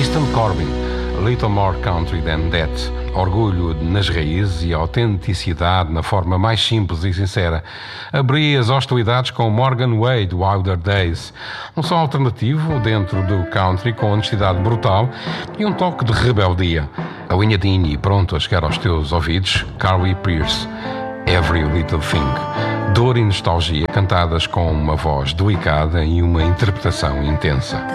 Easton Corbin, A Little More Country Than That. Orgulho nas raízes e autenticidade na forma mais simples e sincera. Abri as hostilidades com Morgan Wade, Wilder Days. Um som alternativo dentro do country com honestidade brutal e um toque de rebeldia. A unha Dini, pronto a chegar aos teus ouvidos, Carly Pearce, Every Little Thing. Dor e nostalgia cantadas com uma voz delicada e uma interpretação intensa.